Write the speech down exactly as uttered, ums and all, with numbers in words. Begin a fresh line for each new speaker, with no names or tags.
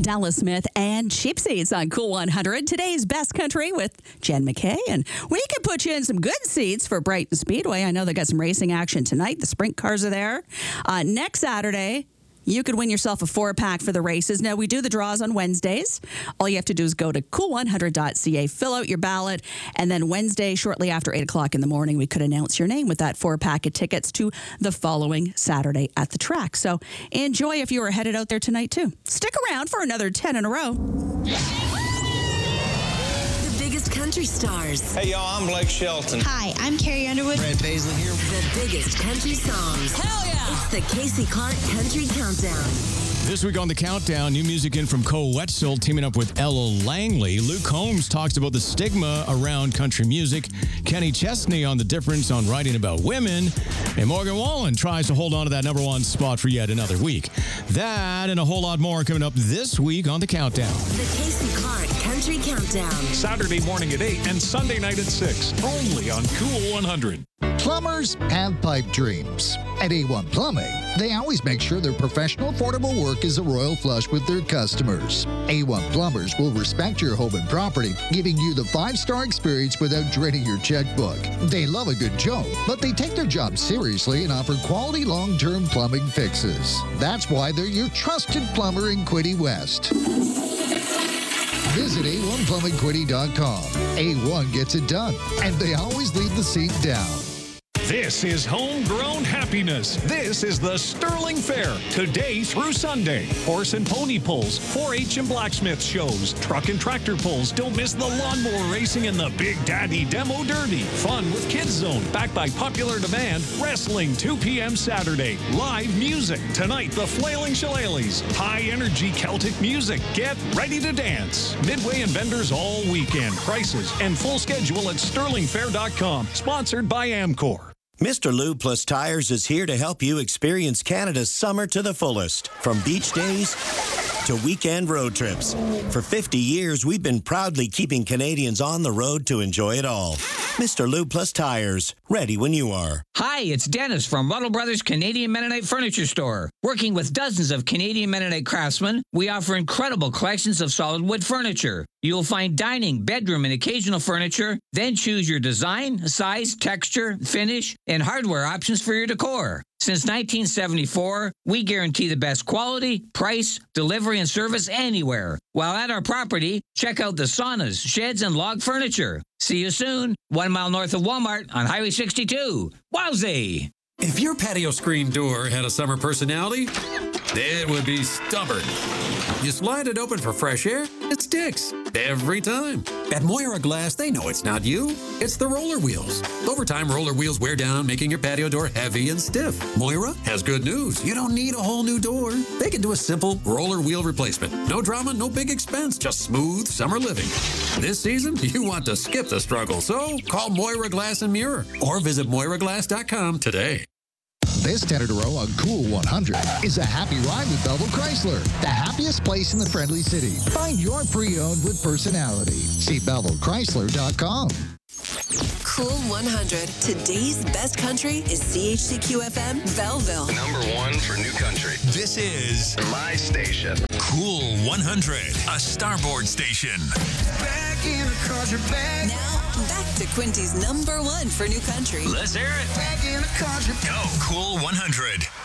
Dallas Smith and Cheap Seats on Cool one hundred. Today's Best Country with Jen McKay. And we can put you in some good seats for Brighton Speedway. I know they got some racing action tonight. The sprint cars are there. Uh, next Saturday, you could win yourself a four-pack for the races. Now, we do the draws on Wednesdays. All you have to do is go to cool one hundred dot c a, fill out your ballot, and then Wednesday, shortly after eight o'clock in the morning, we could announce your name with that four-pack of tickets to the following Saturday at the track. So enjoy if you are headed out there tonight, too. Stick around for another ten in a row.
The biggest country stars.
Hey, y'all, I'm Blake Shelton.
Hi, I'm Carrie Underwood.
Brad Paisley here.
The biggest country songs.
Hell yeah!
It's the Casey Clark Country Countdown.
This week on the Countdown, new music in from Cole Wetzel teaming up with Ella Langley. Luke Combs talks about the stigma around country music. Kenny Chesney on the difference on writing about women. And Morgan Wallen tries to hold on to that number one spot for yet another week. That and a whole lot more coming up this week on the Countdown.
The Casey Clark Country Countdown.
Saturday morning at eight and Sunday night at six. Only on Cool one hundred.
Plumbers have pipe dreams. At A one Plumbing, they always make sure their professional, affordable work is a royal flush with their customers. A one Plumbers will respect your home and property, giving you the five-star experience without draining your checkbook. They love a good joke, but they take their job seriously and offer quality long-term plumbing fixes. That's why they're your trusted plumber in Quinte West. Visit A one plumbing quinte dot com. A one gets it done, and they always leave the seat down.
This is homegrown happiness. This is the Sterling Fair, today through Sunday. Horse and pony pulls, four H and blacksmith shows, truck and tractor pulls. Don't miss the lawnmower racing and the Big Daddy Demo Derby. Fun with Kids Zone, backed by popular demand. Wrestling, two p.m. Saturday. Live music. Tonight, the Flailing Shillelaghs. High-energy Celtic music. Get ready to dance. Midway and vendors all weekend. Prices and full schedule at sterling fair dot com. Sponsored by Amcor.
Mister Lube Plus Tires is here to help you experience Canada's summer to the fullest. From beach days to weekend road trips. For fifty years, we've been proudly keeping Canadians on the road to enjoy it all. Mister Lube Plus Tires, ready when you are.
Hi, it's Dennis from Ruddle Brothers Canadian Mennonite Furniture Store. Working with dozens of Canadian Mennonite craftsmen, we offer incredible collections of solid wood furniture. You'll find dining, bedroom, and occasional furniture. Then choose your design, size, texture, finish, and hardware options for your decor. Since nineteen seventy-four, we guarantee the best quality, price, delivery, and service anywhere. While at our property, check out the saunas, sheds, and log furniture. See you soon, one mile north of Walmart on Highway sixty-two. Wowzee!
If your patio screen door had a summer personality, it would be stubborn. You slide it open for fresh air, it sticks. Every time. At Moira Glass, they know it's not you. It's the roller wheels. Over time, roller wheels wear down, making your patio door heavy and stiff. Moira has good news. You don't need a whole new door. They can do a simple roller wheel replacement. No drama, no big expense, just smooth summer living. This season, you want to skip the struggle, so call Moira Glass and Mirror or visit moira glass dot com today.
This ten in a row on Cool one hundred is a happy ride with Belleville Chrysler, the happiest place in the friendly city. Find your pre-owned with personality. See belleville chrysler dot com.
Cool one hundred. Today's best country is C H C Q F M Belleville.
Number one for new country.
This is
my station.
Cool one hundred, a Starboard station.
Back in across your back.
Now, back to Quinty's number one for new country.
Let's hear it.
Back in across your
Go, Cool one hundred.